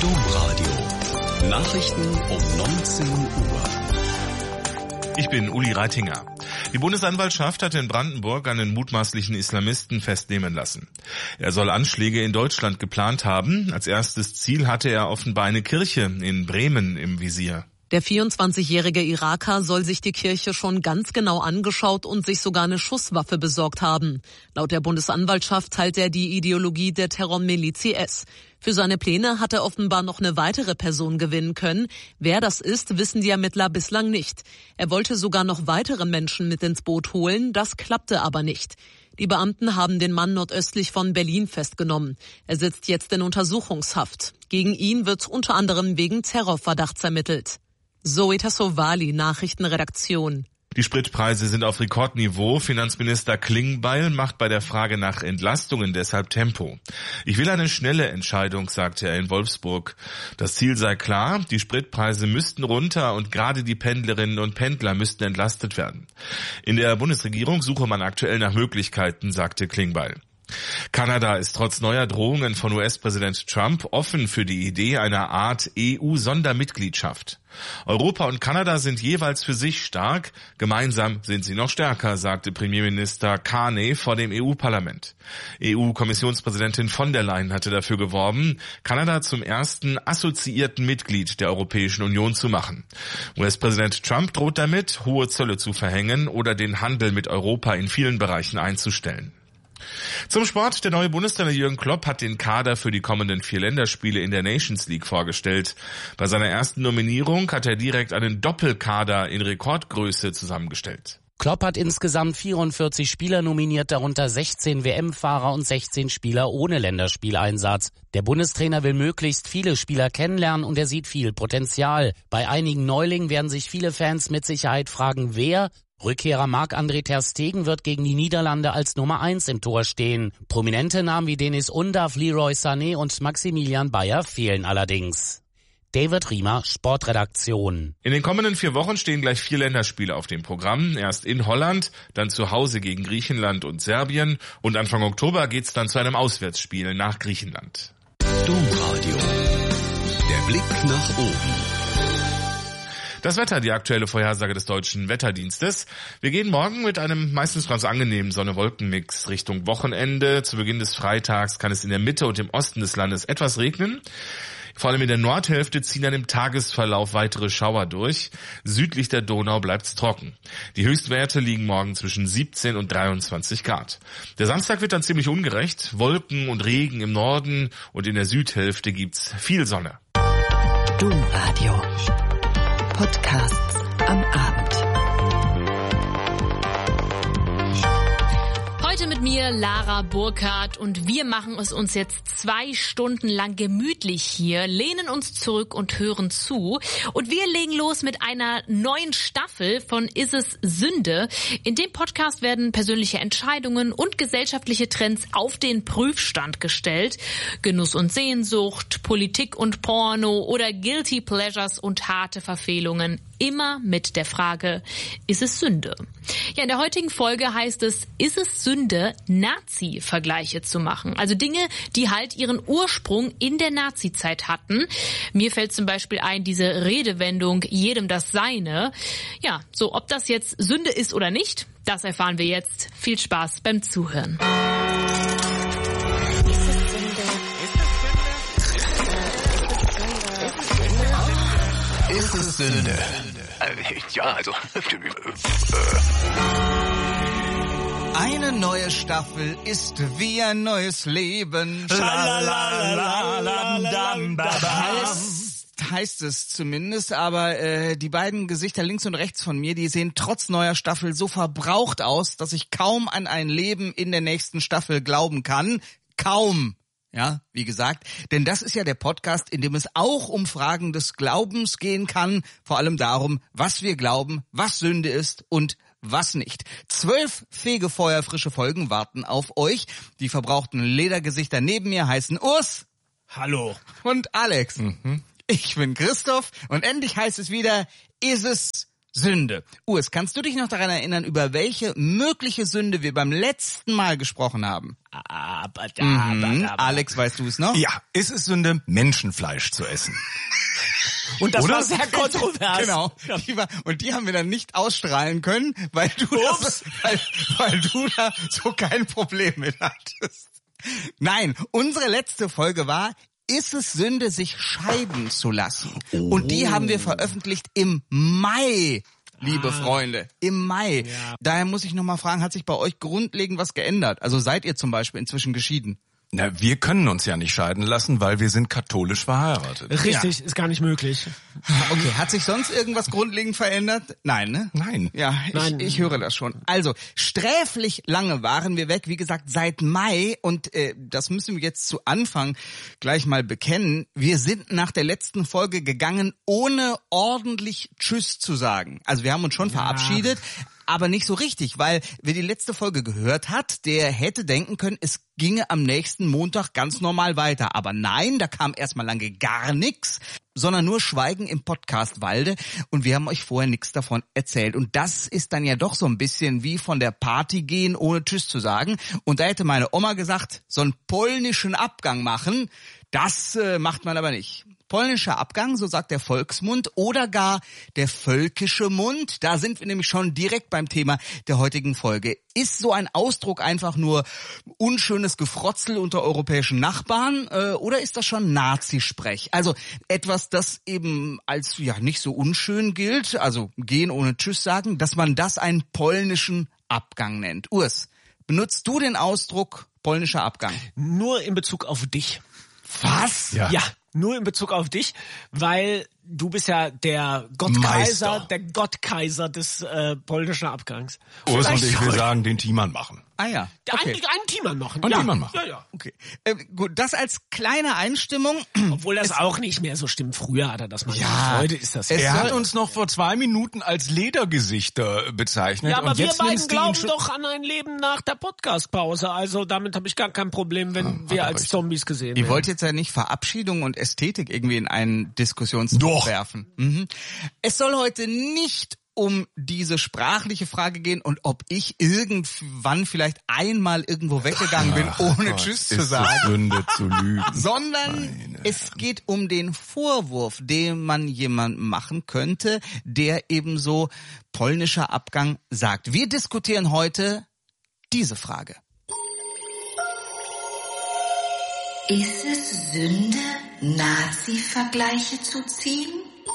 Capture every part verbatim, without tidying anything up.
Domradio. Nachrichten um neunzehn Uhr. Ich bin Uli Reitinger. Die Bundesanwaltschaft hat in Brandenburg einen mutmaßlichen Islamisten festnehmen lassen. Er soll Anschläge in Deutschland geplant haben. Als erstes Ziel hatte er offenbar eine Kirche in Bremen im Visier. Der vierundzwanzigjährige Iraker soll sich die Kirche schon ganz genau angeschaut und sich sogar eine Schusswaffe besorgt haben. Laut der Bundesanwaltschaft teilt er die Ideologie der Terrormiliz I S. Für seine Pläne hat er offenbar noch eine weitere Person gewinnen können. Wer das ist, wissen die Ermittler bislang nicht. Er wollte sogar noch weitere Menschen mit ins Boot holen, das klappte aber nicht. Die Beamten haben den Mann nordöstlich von Berlin festgenommen. Er sitzt jetzt in Untersuchungshaft. Gegen ihn wird unter anderem wegen Terrorverdachts ermittelt. Zoe Tassovali, Nachrichtenredaktion. Die Spritpreise sind auf Rekordniveau. Finanzminister Klingbeil macht bei der Frage nach Entlastungen deshalb Tempo. Ich will eine schnelle Entscheidung, sagte er in Wolfsburg. Das Ziel sei klar, die Spritpreise müssten runter und gerade die Pendlerinnen und Pendler müssten entlastet werden. In der Bundesregierung suche man aktuell nach Möglichkeiten, sagte Klingbeil. Kanada ist trotz neuer Drohungen von U S-Präsident Trump offen für die Idee einer Art E U-Sondermitgliedschaft. Europa und Kanada sind jeweils für sich stark, gemeinsam sind sie noch stärker, sagte Premierminister Carney vor dem E U-Parlament. E U-Kommissionspräsidentin von der Leyen hatte dafür geworben, Kanada zum ersten assoziierten Mitglied der Europäischen Union zu machen. U S-Präsident Trump droht damit, hohe Zölle zu verhängen oder den Handel mit Europa in vielen Bereichen einzustellen. Zum Sport. Der neue Bundestrainer Jürgen Klopp hat den Kader für die kommenden vier Länderspiele in der Nations League vorgestellt. Bei seiner ersten Nominierung hat er direkt einen Doppelkader in Rekordgröße zusammengestellt. Klopp hat insgesamt vierundvierzig Spieler nominiert, darunter sechzehn W M-Fahrer und sechzehn Spieler ohne Länderspieleinsatz. Der Bundestrainer will möglichst viele Spieler kennenlernen und er sieht viel Potenzial. Bei einigen Neulingen werden sich viele Fans mit Sicherheit fragen, wer? Rückkehrer Marc-André ter Stegen wird gegen die Niederlande als Nummer eins im Tor stehen. Prominente Namen wie Denis Undav, Leroy Sané und Maximilian Bayer fehlen allerdings. David Riemer, Sportredaktion. In den kommenden vier Wochen stehen gleich vier Länderspiele auf dem Programm. Erst in Holland, dann zu Hause gegen Griechenland und Serbien und Anfang Oktober geht's dann zu einem Auswärtsspiel nach Griechenland. Domradio. Der Blick nach oben. Das Wetter, die aktuelle Vorhersage des Deutschen Wetterdienstes. Wir gehen morgen mit einem meistens ganz angenehmen Sonne-Wolken-Mix Richtung Wochenende. Zu Beginn des Freitags kann es in der Mitte und im Osten des Landes etwas regnen. Vor allem in der Nordhälfte ziehen dann im Tagesverlauf weitere Schauer durch. Südlich der Donau bleibt's trocken. Die Höchstwerte liegen morgen zwischen siebzehn und dreiundzwanzig Grad. Der Samstag wird dann ziemlich ungerecht. Wolken und Regen im Norden und in der Südhälfte gibt's viel Sonne. Domradio. Podcasts am Abend. Heute mit mir Lara Burkhardt und wir machen es uns jetzt zwei Stunden lang gemütlich hier, lehnen uns zurück und hören zu. Und wir legen los mit einer neuen Staffel von Ist es Sünde? In dem Podcast werden persönliche Entscheidungen und gesellschaftliche Trends auf den Prüfstand gestellt. Genuss und Sehnsucht, Politik und Porno oder Guilty Pleasures und harte Verfehlungen. Immer mit der Frage, ist es Sünde? Ja, in der heutigen Folge heißt es, ist es Sünde, Nazi-Vergleiche zu machen? Also Dinge, die halt ihren Ursprung in der Nazi-Zeit hatten. Mir fällt zum Beispiel ein, diese Redewendung, jedem das Seine. Ja, so ob das jetzt Sünde ist oder nicht, das erfahren wir jetzt. Viel Spaß beim Zuhören. Ist es Sünde? Ja, also... Eine neue Staffel ist wie ein neues Leben. Heißt, heißt es zumindest, aber äh, die beiden Gesichter links und rechts von mir, die sehen trotz neuer Staffel so verbraucht aus, dass ich kaum an ein Leben in der nächsten Staffel glauben kann. Kaum. Ja, wie gesagt, denn das ist ja der Podcast, in dem es auch um Fragen des Glaubens gehen kann, vor allem darum, was wir glauben, was Sünde ist und was nicht. Zwölf fegefeuerfrische Folgen warten auf euch. Die verbrauchten Ledergesichter neben mir heißen Urs. Hallo. Und Alex. Mhm. Ich bin Christoph und endlich heißt es wieder, ist es Sünde. Urs, kannst du dich noch daran erinnern, über welche mögliche Sünde wir beim letzten Mal gesprochen haben? Aber da, Mhm. aber da, Alex, weißt du es noch? Ja, ist es Sünde, Menschenfleisch zu essen? Und das Oder? war sehr kontrovers. Genau. Die war, und die haben wir dann nicht ausstrahlen können, weil du, das, weil, weil du da so kein Problem mit hattest. Nein, unsere letzte Folge war, ist es Sünde, sich scheiden zu lassen? Oh. Und die haben wir veröffentlicht im Mai, liebe ah. Freunde, im Mai. Ja. Daher muss ich nochmal fragen, hat sich bei euch grundlegend was geändert? Also seid ihr zum Beispiel inzwischen geschieden? Na, wir können uns ja nicht scheiden lassen, weil wir sind katholisch verheiratet. Richtig, ja. ist gar nicht möglich. Okay, hat sich sonst irgendwas grundlegend verändert? Nein, ne? Nein. Ja, ich, Nein. ich höre das schon. Also, sträflich lange waren wir weg, wie gesagt, seit Mai und äh, das müssen wir jetzt zu Anfang gleich mal bekennen. Wir sind nach der letzten Folge gegangen, ohne ordentlich Tschüss zu sagen. Also wir haben uns schon ja. verabschiedet, aber nicht so richtig, weil wer die letzte Folge gehört hat, der hätte denken können, es ginge am nächsten Montag ganz normal weiter. Aber nein, da kam erstmal lange gar nichts, sondern nur Schweigen im Podcast Walde und wir haben euch vorher nichts davon erzählt. Und das ist dann ja doch so ein bisschen wie von der Party gehen, ohne Tschüss zu sagen. Und da hätte meine Oma gesagt, so einen polnischen Abgang machen, das äh, macht man aber nicht. Polnischer Abgang, so sagt der Volksmund, oder gar der völkische Mund. Da sind wir nämlich schon direkt beim Thema der heutigen Folge. Ist so ein Ausdruck einfach nur unschönes Gefrotzel unter europäischen Nachbarn äh, oder ist das schon Nazisprech? Also etwas, das eben als ja nicht so unschön gilt, also gehen ohne Tschüss sagen, dass man das einen polnischen Abgang nennt. Urs, benutzt du den Ausdruck polnischer Abgang? Nur in Bezug auf dich. Was? Ja. ja. Nur in Bezug auf dich, weil du bist ja der Gottkaiser, Meister. der Gottkaiser des äh, polnischen Abgangs. Urs und ich will sagen, den Thiemann machen. Ah ja. Okay. Okay. Einen, einen Thiemann machen. Einen ja. Thiemann machen. Ja, ja. Okay. Äh, gut, das als kleine Einstimmung. Obwohl das auch nicht mehr so stimmt. Früher hat er das mal Ja. gemacht. Heute ist das. Er hat uns noch vor zwei Minuten als Ledergesichter bezeichnet. Ja, aber und wir jetzt beiden nimmst du ihn glauben schon- doch an ein Leben nach der Podcastpause. Also damit habe ich gar kein Problem, wenn Hm, wir hat er als recht. Zombies gesehen Ihr werden. wollt jetzt ja nicht Verabschiedung und Ästhetik irgendwie in einen Diskussionstopf Doch. werfen. Mhm. Es soll heute nicht um diese sprachliche Frage gehen und ob ich irgendwann vielleicht einmal irgendwo weggegangen bin, ohne Gott, Tschüss zu ist es sagen. Sünde zu lügen. Sondern Meine es geht um den Vorwurf, den man jemandem machen könnte, der eben so polnischer Abgang sagt. Wir diskutieren heute diese Frage. Ist es Sünde, Nazi-Vergleiche zu ziehen?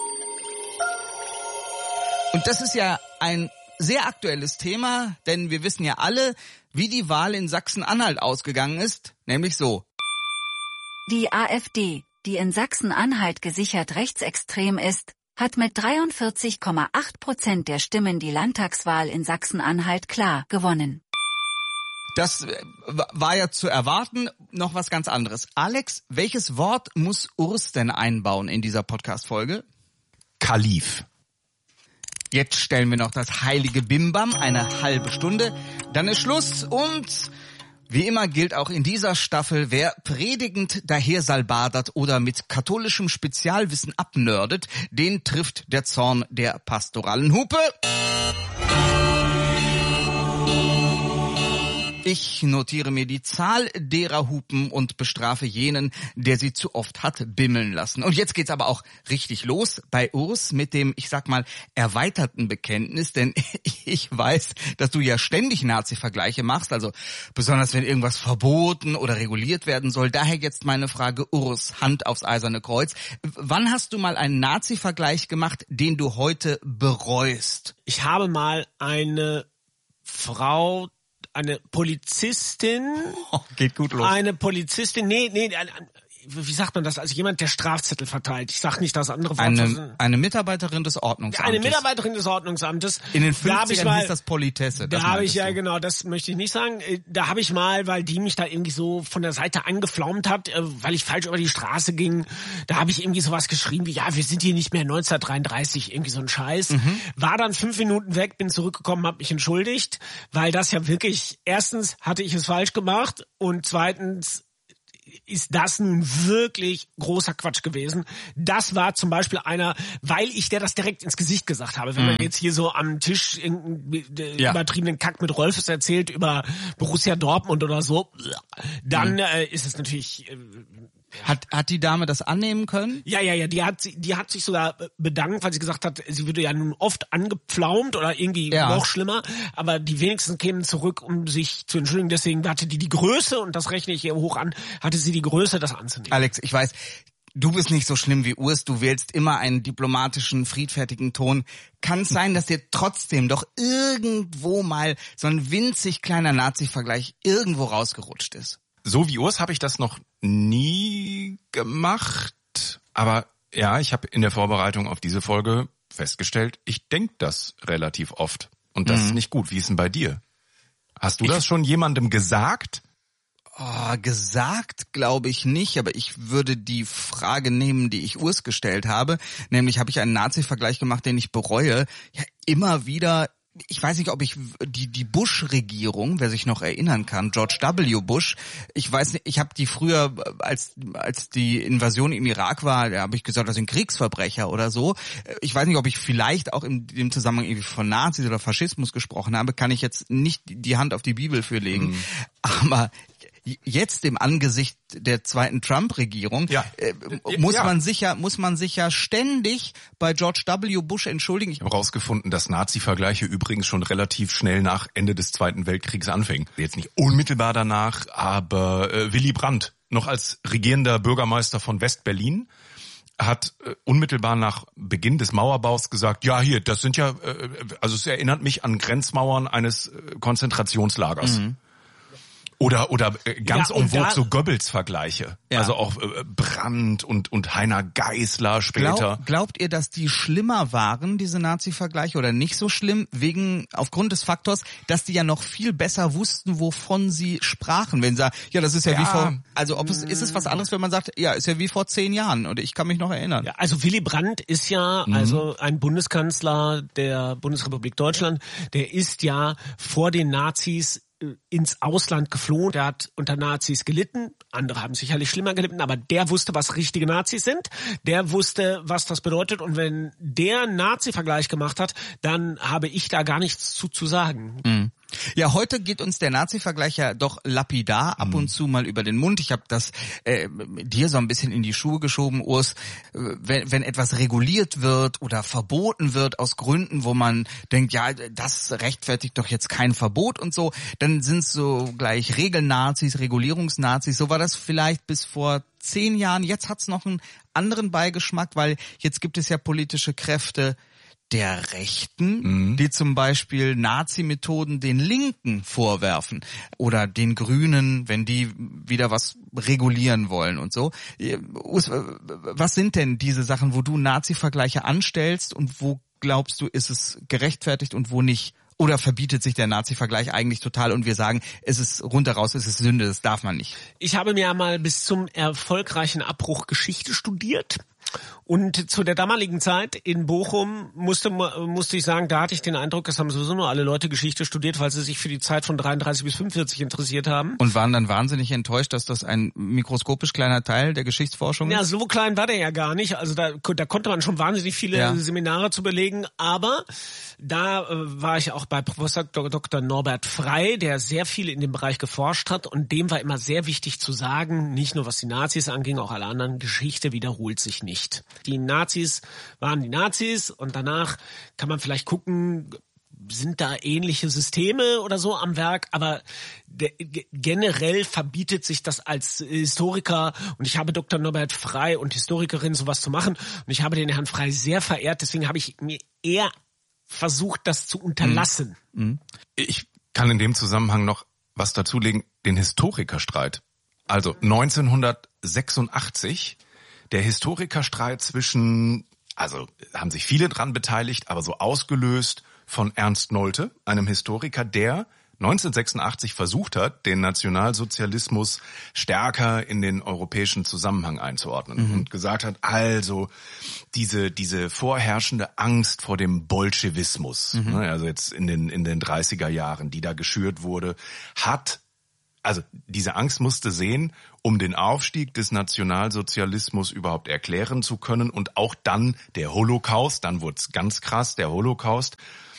Und das ist ja ein sehr aktuelles Thema, denn wir wissen ja alle, wie die Wahl in Sachsen-Anhalt ausgegangen ist, nämlich so. Die AfD, die in Sachsen-Anhalt gesichert rechtsextrem ist, hat mit dreiundvierzig Komma acht Prozent der Stimmen die Landtagswahl in Sachsen-Anhalt klar gewonnen. Das äh, war ja zu erwarten. Noch was ganz anderes. Alex, welches Wort muss Urs denn einbauen in dieser Podcast-Folge? Kalif. Jetzt stellen wir noch das heilige Bimbam, eine halbe Stunde. Dann ist Schluss und wie immer gilt auch in dieser Staffel, wer predigend dahersalbadert oder mit katholischem Spezialwissen abnördet, den trifft der Zorn der pastoralen Hupe. Ich notiere mir die Zahl derer Hupen und bestrafe jenen, der sie zu oft hat bimmeln lassen. Und jetzt geht's aber auch richtig los bei Urs mit dem, ich sag mal, erweiterten Bekenntnis, denn ich weiß, dass du ja ständig Nazi-Vergleiche machst, also besonders wenn irgendwas verboten oder reguliert werden soll. Daher jetzt meine Frage, Urs, Hand aufs eiserne Kreuz. Wann hast du mal einen Nazi-Vergleich gemacht, den du heute bereust? Ich habe mal eine Frau, eine Polizistin, Oh, geht gut los. eine Polizistin, nee, nee, ein- ein- wie sagt man das? Also jemand, der Strafzettel verteilt. Ich sag nicht das andere Wort. Eine, eine Mitarbeiterin des Ordnungsamtes. Eine Mitarbeiterin des Ordnungsamtes. In den Da hab ich fünfzigern mal- hieß das Politesse. Da das habe ich meintest ja du. genau, das möchte ich nicht sagen. Äh, Da habe ich mal, weil die mich da irgendwie so von der Seite angeflaumt hat, äh, weil ich falsch über die Straße ging, da habe ich irgendwie sowas geschrieben wie, ja, wir sind hier nicht mehr neunzehnhundertdreiunddreißig, irgendwie so ein Scheiß. Mhm. War dann fünf Minuten weg, bin zurückgekommen, habe mich entschuldigt, weil das ja wirklich, erstens hatte ich es falsch gemacht und zweitens ist das nun wirklich großer Quatsch gewesen. Das war zum Beispiel einer, weil ich der das direkt ins Gesicht gesagt habe. Wenn mhm. man jetzt hier so am Tisch irgendeinen ja. übertriebenen Kack mit Rolfes erzählt über Borussia Dortmund oder so, dann mhm. äh, ist es natürlich... Äh, Hat hat die Dame das annehmen können? Ja, ja, ja, die hat die hat sich sogar bedankt, weil sie gesagt hat, sie würde ja nun oft angepflaumt oder irgendwie ja. noch schlimmer, aber die wenigsten kämen zurück, um sich zu entschuldigen. Deswegen hatte die die Größe, und das rechne ich ihr hoch an, hatte sie die Größe, das anzunehmen. Alex, ich weiß, du bist nicht so schlimm wie Urs, du wählst immer einen diplomatischen, friedfertigen Ton. Kann es sein, dass dir trotzdem doch irgendwo mal so ein winzig kleiner Nazi-Vergleich irgendwo rausgerutscht ist? So wie Urs habe ich das noch nie gemacht, aber ja, ich habe in der Vorbereitung auf diese Folge festgestellt, ich denke das relativ oft und das mhm. ist nicht gut. Wie ist denn bei dir? Hast du ich, das schon jemandem gesagt? Oh, gesagt glaube ich nicht, aber ich würde die Frage nehmen, die ich Urs gestellt habe, nämlich habe ich einen Nazi-Vergleich gemacht, den ich bereue, ja immer wieder. Ich weiß nicht, ob ich die die Bush-Regierung, wer sich noch erinnern kann, George W. Bush, ich weiß nicht, ich habe die früher, als als die Invasion im Irak war, da habe ich gesagt, das sind Kriegsverbrecher oder so. Ich weiß nicht, ob ich vielleicht auch in dem Zusammenhang irgendwie von Nazis oder Faschismus gesprochen habe, kann ich jetzt nicht die Hand auf die Bibel für legen. Mhm. Aber jetzt im Angesicht der zweiten Trump-Regierung ja. äh, muss ja. man sich ja muss man sich ja ständig bei George W. Bush entschuldigen. Ich habe herausgefunden, dass Nazi-Vergleiche übrigens schon relativ schnell nach Ende des Zweiten Weltkriegs anfingen. Jetzt nicht unmittelbar danach, aber äh, Willy Brandt, noch als regierender Bürgermeister von West-Berlin, hat äh, unmittelbar nach Beginn des Mauerbaus gesagt, ja hier, das sind ja, äh, also es erinnert mich an Grenzmauern eines äh, Konzentrationslagers. Mhm. Oder oder ganz ja, en vogue so Goebbels-Vergleiche. Ja. Also auch äh, Brandt und und Heiner Geißler später. Glaub, glaubt ihr, dass die schlimmer waren, diese Nazi-Vergleiche, oder nicht so schlimm, wegen aufgrund des Faktors, dass die ja noch viel besser wussten, wovon sie sprachen? Wenn sie sagen, ja, das ist ja, ja wie vor, also ob es ist es was anderes, wenn man sagt, ja, ist ja wie vor zehn Jahren, und ich kann mich noch erinnern. Ja, also Willy Brandt ist ja mhm. also ein Bundeskanzler der Bundesrepublik Deutschland, der ist ja vor den Nazis ins Ausland geflohen, der hat unter Nazis gelitten, andere haben sicherlich schlimmer gelitten, aber der wusste, was richtige Nazis sind, der wusste, was das bedeutet, und wenn der einen Nazi-Vergleich gemacht hat, dann habe ich da gar nichts zu, zu sagen. Mhm. Ja, heute geht uns der Nazi-Vergleich ja doch lapidar ab und zu mal über den Mund. Ich habe das äh, dir so ein bisschen in die Schuhe geschoben, Urs. Wenn, wenn etwas reguliert wird oder verboten wird aus Gründen, wo man denkt, ja, das rechtfertigt doch jetzt kein Verbot und so, dann sind es so gleich Regelnazis, Regulierungsnazis. So war das vielleicht bis vor zehn Jahren. Jetzt hat's noch einen anderen Beigeschmack, weil jetzt gibt es ja politische Kräfte der Rechten, mhm. die zum Beispiel Nazi-Methoden den Linken vorwerfen oder den Grünen, wenn die wieder was regulieren wollen und so. Was sind denn diese Sachen, wo du Nazi-Vergleiche anstellst, und wo glaubst du, ist es gerechtfertigt und wo nicht? Oder verbietet sich der Nazi-Vergleich eigentlich total und wir sagen, es ist rundheraus, es ist Sünde, das darf man nicht? Ich habe mir mal bis zum erfolgreichen Abbruch Geschichte studiert. Und zu der damaligen Zeit in Bochum musste musste ich sagen, da hatte ich den Eindruck, es haben sowieso nur alle Leute Geschichte studiert, weil sie sich für die Zeit von dreiunddreißig bis fünfundvierzig interessiert haben. Und waren dann wahnsinnig enttäuscht, dass das ein mikroskopisch kleiner Teil der Geschichtsforschung ist? Ja, so klein war der ja gar nicht. Also da, da konnte man schon wahnsinnig viele ja. Seminare zu belegen. Aber da äh, war ich auch bei Professor Doktor Norbert Frey, der sehr viel in dem Bereich geforscht hat. Und dem war immer sehr wichtig zu sagen, nicht nur was die Nazis anging, auch alle anderen, Geschichte wiederholt sich nicht. Die Nazis waren die Nazis, und danach kann man vielleicht gucken, sind da ähnliche Systeme oder so am Werk, aber de- generell verbietet sich das als Historiker, und ich habe Doktor Norbert Frey und Historikerin sowas zu machen, und ich habe den Herrn Frey sehr verehrt, deswegen habe ich mir eher versucht, das zu unterlassen. Mhm. Ich kann in dem Zusammenhang noch was dazulegen, den Historikerstreit. Also neunzehnhundertsechsundachtzig, der Historikerstreit zwischen, also haben sich viele dran beteiligt, aber so ausgelöst von Ernst Nolte, einem Historiker, der neunzehnhundertsechsundachtzig versucht hat, den Nationalsozialismus stärker in den europäischen Zusammenhang einzuordnen mhm. und gesagt hat, also diese diese vorherrschende Angst vor dem Bolschewismus, mhm. ne, also jetzt in den in den dreißiger Jahren, die da geschürt wurde, hat also diese Angst musste sehen, um den Aufstieg des Nationalsozialismus überhaupt erklären zu können und auch dann der Holocaust, dann wurde es ganz krass, der Holocaust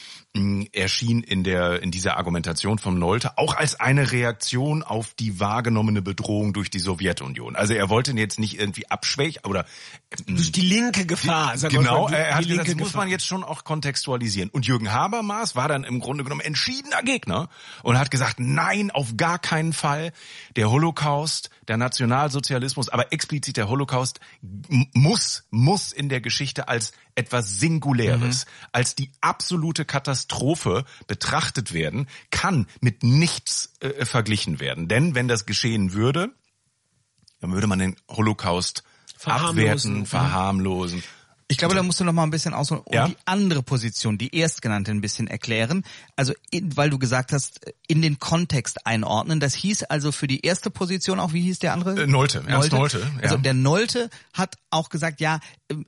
erschien in der in dieser Argumentation von Nolte auch als eine Reaktion auf die wahrgenommene Bedrohung durch die Sowjetunion. Also er wollte jetzt nicht irgendwie abschwächen oder durch die linke Gefahr. Die, genau, mal, er hat gesagt, das muss man jetzt schon auch kontextualisieren. Und Jürgen Habermas war dann im Grunde genommen entschiedener Gegner und hat gesagt, nein, auf gar keinen Fall. Der Holocaust, der Nationalsozialismus, aber explizit der Holocaust muss muss in der Geschichte als etwas Singuläres, mhm. als die absolute Katastrophe betrachtet werden, kann mit nichts äh, verglichen werden. Denn wenn das geschehen würde, dann würde man den Holocaust verharmlosen, abwerten, verharmlosen. Ich glaube, da musst du noch mal ein bisschen ausholen und ja? die andere Position, die erstgenannte, ein bisschen erklären. Also, in, weil du gesagt hast, in den Kontext einordnen. Das hieß also für die erste Position auch, wie hieß der andere? Äh, Nolte, Ernst Nolte. Ja. Also der Nolte hat auch gesagt, ja,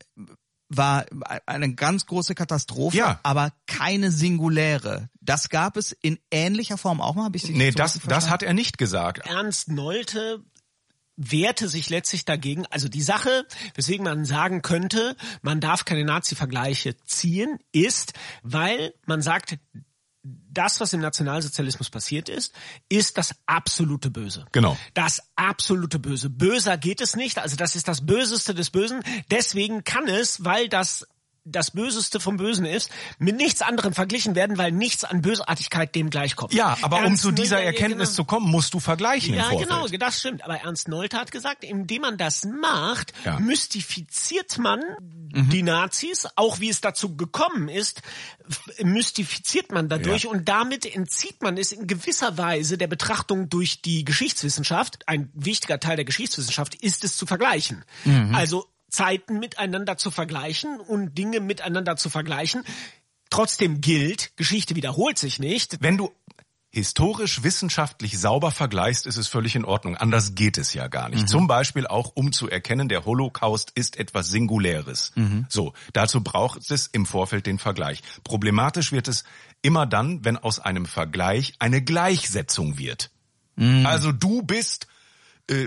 war eine ganz große Katastrophe, ja. aber keine singuläre. Das gab es in ähnlicher Form auch mal. Hab ich nee, so das, das hat er nicht gesagt. Ernst Nolte wehrte sich letztlich dagegen. Also die Sache, weswegen man sagen könnte, man darf keine Nazi-Vergleiche ziehen, ist, weil man sagt, das, was im Nationalsozialismus passiert ist, ist das absolute Böse. Genau. Das absolute Böse. Böser geht es nicht. Also das ist das Böseste des Bösen. Deswegen kann es, weil das das Böseste vom Bösen ist, mit nichts anderem verglichen werden, weil nichts an Bösartigkeit dem gleichkommt. Ja, aber Ernst um zu dieser Nolte, Erkenntnis genau. zu kommen, musst du vergleichen ja, im Vorfeld. Ja, genau, das stimmt. Aber Ernst Nolte hat gesagt, indem man das macht, ja. mystifiziert man mhm. die Nazis, auch wie es dazu gekommen ist, mystifiziert man dadurch ja. und damit entzieht man es in gewisser Weise der Betrachtung durch die Geschichtswissenschaft. Ein wichtiger Teil der Geschichtswissenschaft ist es zu vergleichen. Mhm. Also Zeiten miteinander zu vergleichen und Dinge miteinander zu vergleichen. Trotzdem gilt, Geschichte wiederholt sich nicht. Wenn du historisch wissenschaftlich sauber vergleichst, ist es völlig in Ordnung. Anders geht es ja gar nicht. Mhm. Zum Beispiel auch, um zu erkennen, der Holocaust ist etwas Singuläres. Mhm. So, dazu braucht es im Vorfeld den Vergleich. Problematisch wird es immer dann, wenn aus einem Vergleich eine Gleichsetzung wird. Mhm. Also du bist... Äh,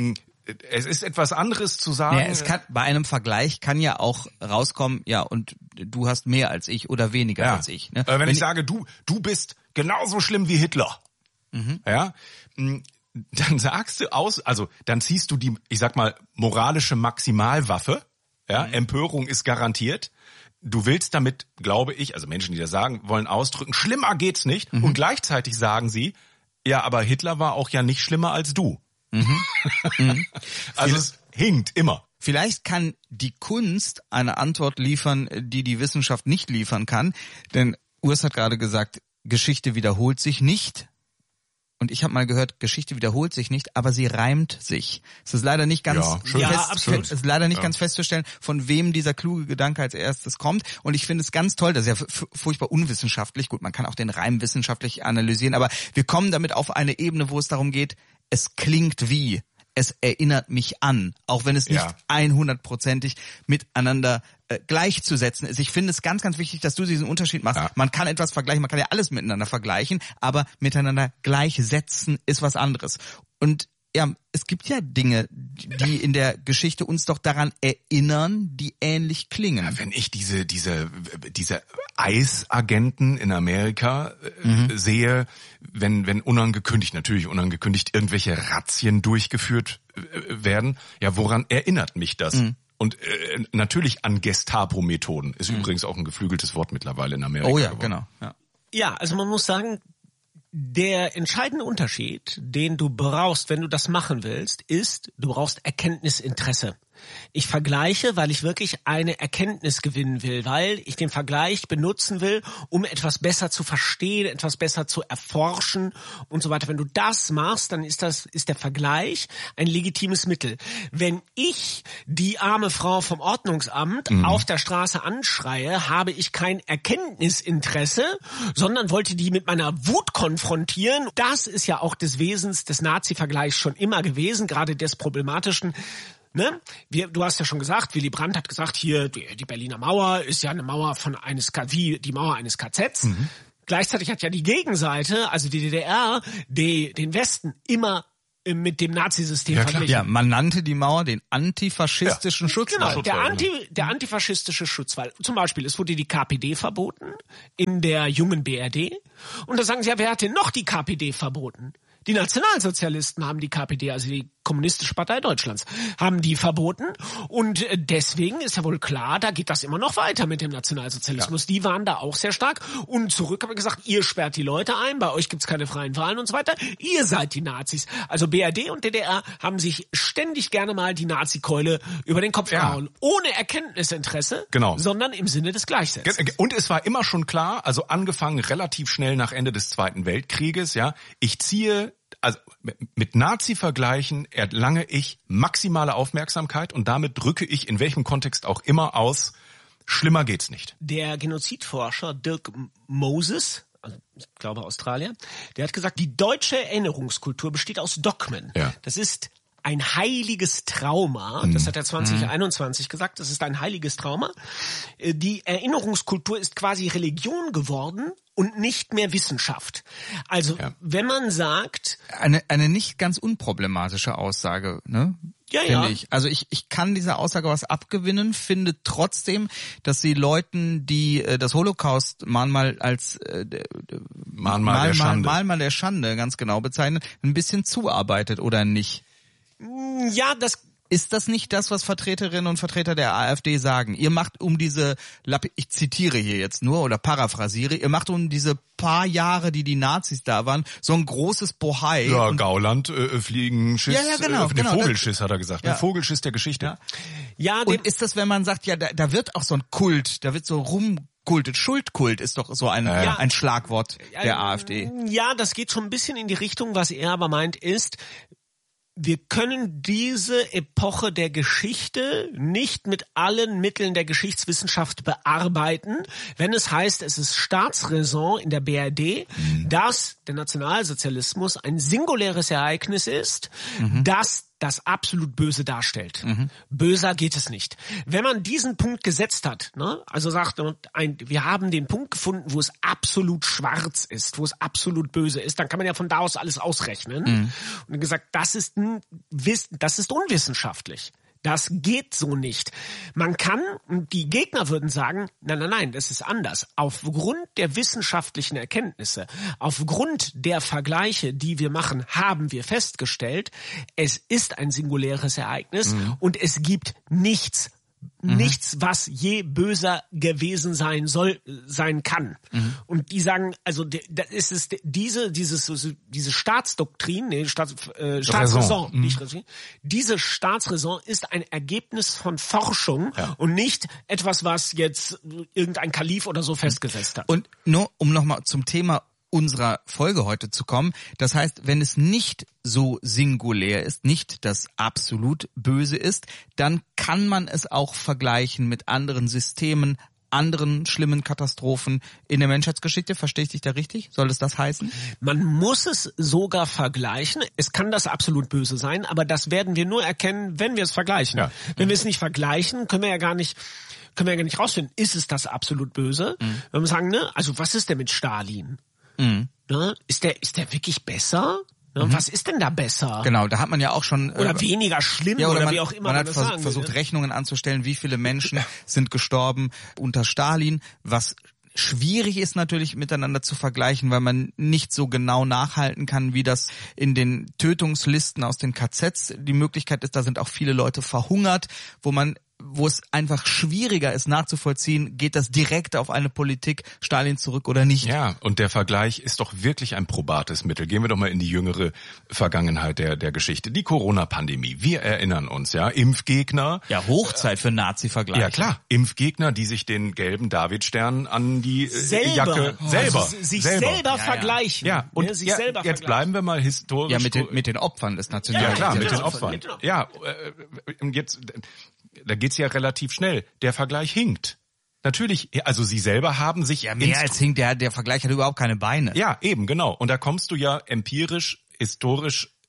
Es ist etwas anderes zu sagen. Ja, es kann, bei einem Vergleich kann ja auch rauskommen, ja, und du hast mehr als ich oder weniger ja. als ich. Ne? Wenn, wenn ich sage, du, du bist genauso schlimm wie Hitler, mhm. ja, dann sagst du aus, also dann ziehst du die, ich sag mal, moralische Maximalwaffe, ja, mhm. Empörung ist garantiert. Du willst damit, glaube ich, also Menschen, die das sagen, wollen ausdrücken, schlimmer geht's nicht. Mhm. Und gleichzeitig sagen sie, ja, aber Hitler war auch ja nicht schlimmer als du. Mhm. mhm. Also es hinkt immer. Vielleicht kann die Kunst eine Antwort liefern, die die Wissenschaft nicht liefern kann. Denn Urs hat gerade gesagt, Geschichte wiederholt sich nicht. Und ich habe mal gehört, Geschichte wiederholt sich nicht, aber sie reimt sich. Es ist leider nicht ganz ja, schön. fest, ja, absolut. Es ist leider nicht ja. ganz festzustellen, von wem dieser kluge Gedanke als erstes kommt. Und ich finde es ganz toll, das ist ja f- furchtbar unwissenschaftlich. Gut, man kann auch den Reim wissenschaftlich analysieren, aber wir kommen damit auf eine Ebene, wo es darum geht, es klingt wie, es erinnert mich an, auch wenn es nicht hundertprozentig miteinander äh, gleichzusetzen ist. Ich finde es ganz, ganz wichtig, dass du diesen Unterschied machst. Ja. Man kann etwas vergleichen, man kann ja alles miteinander vergleichen, aber miteinander gleichsetzen ist was anderes. Und ja, es gibt ja Dinge, die in der Geschichte uns doch daran erinnern, die ähnlich klingen. Ja, wenn ich diese diese diese Eisagenten in Amerika äh, mhm. sehe, wenn wenn unangekündigt, natürlich unangekündigt, irgendwelche Razzien durchgeführt äh, werden, ja, woran erinnert mich das? Mhm. Und äh, natürlich an Gestapo-Methoden. Ist mhm. übrigens auch ein geflügeltes Wort mittlerweile in Amerika. Oh ja, geworden. genau. Ja. ja, also man muss sagen, der entscheidende Unterschied, den du brauchst, wenn du das machen willst, ist, du brauchst Erkenntnisinteresse. Ich vergleiche, weil ich wirklich eine Erkenntnis gewinnen will, weil ich den Vergleich benutzen will, um etwas besser zu verstehen, etwas besser zu erforschen und so weiter. Wenn du das machst, dann ist das, ist der Vergleich ein legitimes Mittel. Wenn ich die arme Frau vom Ordnungsamt mhm. auf der Straße anschreie, habe ich kein Erkenntnisinteresse, sondern wollte die mit meiner Wut konfrontieren. Das ist ja auch des Wesens des Nazi-Vergleichs schon immer gewesen, gerade des Problematischen. Ne? Wir, du hast ja schon gesagt, Willy Brandt hat gesagt, hier die, die Berliner Mauer ist ja eine Mauer von eines K- wie die Mauer eines K Zs. Mhm. Gleichzeitig hat ja die Gegenseite, also die D D R, die, den Westen immer mit dem Nazisystem ja, verglichen. Ja, man nannte die Mauer den antifaschistischen ja. Schutzwall. Genau, der, Anti, der antifaschistische Schutzwall. Zum Beispiel, es wurde die K P D verboten in der jungen B R D. Und da sagen sie, ja, wer hat denn noch die K P D verboten? Die Nationalsozialisten haben die K P D, also die Kommunistische Partei Deutschlands, haben die verboten. Und deswegen ist ja wohl klar, da geht das immer noch weiter mit dem Nationalsozialismus. Ja. Die waren da auch sehr stark. Und zurück haben wir gesagt, ihr sperrt die Leute ein, bei euch gibt's keine freien Wahlen und so weiter. Ihr seid die Nazis. Also B R D und D D R haben sich ständig gerne mal die Nazi-Keule über den Kopf ja. gehauen. Ohne Erkenntnisinteresse, genau. sondern im Sinne des Gleichsetzens. Und es war immer schon klar, also angefangen relativ schnell nach Ende des Zweiten Weltkrieges, ja, ich ziehe Also mit Nazi-Vergleichen erlange ich maximale Aufmerksamkeit und damit drücke ich in welchem Kontext auch immer aus, schlimmer geht's nicht. Der Genozidforscher Dirk Moses, also ich glaube Australier, der hat gesagt, die deutsche Erinnerungskultur besteht aus Dogmen. Ja. Das ist ein heiliges Trauma, das hat er zwanzig einundzwanzig gesagt, das ist ein heiliges Trauma. Die Erinnerungskultur ist quasi Religion geworden und nicht mehr Wissenschaft. Also ja. wenn man sagt... Eine eine nicht ganz unproblematische Aussage, ne? Ja, finde ja. ich. Also ich ich kann dieser Aussage was abgewinnen, finde trotzdem, dass sie Leuten, die äh, das Holocaust-Mahnmal als äh, Mahnmal der Schande. Mahnmal der Schande ganz genau bezeichnen, ein bisschen zuarbeitet oder nicht? Ja, das... Ist das nicht das, was Vertreterinnen und Vertreter der AfD sagen? Ihr macht um diese, ich zitiere hier jetzt nur oder paraphrasiere, ihr macht um diese paar Jahre, die die Nazis da waren, so ein großes Bohai. Ja, Gauland, äh, Fliegenschiss, ja, ja, genau, äh, genau, Vogelschiss hat er gesagt, ja. ne? Vogelschiss der Geschichte. Ja, ja und ist das, wenn man sagt, ja, da, da wird auch so ein Kult, da wird so rumkultet, Schuldkult ist doch so ein, ja. ein Schlagwort der AfD. Ja, das geht schon ein bisschen in die Richtung, was er aber meint ist, wir können diese Epoche der Geschichte nicht mit allen Mitteln der Geschichtswissenschaft bearbeiten, wenn es heißt, es ist Staatsräson in der B R D, mhm. dass der Nationalsozialismus ein singuläres Ereignis ist, mhm. das das absolut Böse darstellt. Mhm. Böser geht es nicht. Wenn man diesen Punkt gesetzt hat, ne, also sagt, ein, wir haben den Punkt gefunden, wo es absolut schwarz ist, wo es absolut böse ist, dann kann man ja von da aus alles ausrechnen. Mhm. Und gesagt, das ist, das ist unwissenschaftlich. Das geht so nicht. Man kann, und die Gegner würden sagen, nein, nein, nein, das ist anders. Aufgrund der wissenschaftlichen Erkenntnisse, aufgrund der Vergleiche, die wir machen, haben wir festgestellt, es ist ein singuläres Ereignis mhm. und es gibt nichts, Mhm. nichts, was je böser gewesen sein soll, sein kann. Mhm. Und die sagen, also das ist es, diese, dieses, diese Staatsdoktrin, nee, Staats, äh, Staatsräson, mhm. nicht Raison, diese Staatsräson ist ein Ergebnis von Forschung ja. und nicht etwas, was jetzt irgendein Kalif oder so festgesetzt hat. Und nur, um nochmal zum Thema unserer Folge heute zu kommen. Das heißt, wenn es nicht so singulär ist, nicht das absolut Böse ist, dann kann man es auch vergleichen mit anderen Systemen, anderen schlimmen Katastrophen in der Menschheitsgeschichte. Verstehe ich dich da richtig? Soll es das heißen? Man muss es sogar vergleichen. Es kann das absolut Böse sein, aber das werden wir nur erkennen, wenn wir es vergleichen. Ja. Wenn wir es nicht vergleichen, können wir ja gar nicht können wir ja gar nicht rausfinden, ist es das absolut Böse? Mhm. Wenn wir sagen, ne, also was ist denn mit Stalin? Mhm. Ne? Ist der, ist der wirklich besser? Ne? Mhm. Was ist denn da besser? Genau, da hat man ja auch schon... Oder äh, weniger schlimm ja, oder, oder man, wie auch immer man, man hat das vers- sagen versucht, will. Rechnungen anzustellen, wie viele Menschen sind gestorben unter Stalin, was schwierig ist natürlich miteinander zu vergleichen, weil man nicht so genau nachhalten kann, wie das in den Tötungslisten aus den K Zs die Möglichkeit ist. Da sind auch viele Leute verhungert, wo man wo es einfach schwieriger ist nachzuvollziehen, geht das direkt auf eine Politik Stalin zurück oder nicht. Ja, und der Vergleich ist doch wirklich ein probates Mittel. Gehen wir doch mal in die jüngere Vergangenheit der der Geschichte. Die Corona-Pandemie, wir erinnern uns, ja, Impfgegner. Ja, Hochzeit für Nazi-Vergleich. Ja, klar, Impfgegner, die sich den gelben Davidstern an die selber. Jacke selber also sich selber, selber ja, vergleichen. Ja, und ja, sich ja, selber jetzt vergleichen. bleiben wir mal historisch. Ja, mit den, mit den Opfern des Nationalismus. Ja, klar, mit den den Opfern. Mit den Opfern. Ja, äh, jetzt da geht's ja relativ schnell. Der Vergleich hinkt. Natürlich, also sie selber haben sich... Ja, mehr als hinkt, der, der Vergleich hat überhaupt keine Beine. Ja, eben, genau. Und da kommst du ja empirisch, historisch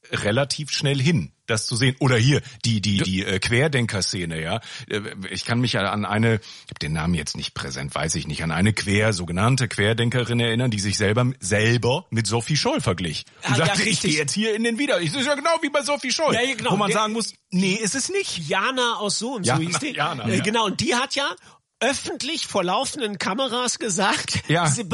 relativ schnell hin, das zu sehen. Oder hier, die die die äh, Querdenker-Szene, ja. Ich kann mich an eine, ich habe den Namen jetzt nicht präsent, weiß ich nicht, an eine Quer, sogenannte Querdenkerin erinnern, die sich selber selber mit Sophie Scholl verglich. Und Ah, ja, sagte, ich richtig. gehe jetzt hier in den Wider. Ich ist ja genau wie bei Sophie Scholl. Ja, ja, genau. Wo man Der- sagen muss, nee, ist es nicht. Jana aus so und so Jana, hieß die. Jana, äh, ja. Genau, und die hat ja öffentlich vor laufenden Kameras gesagt, Ja. sie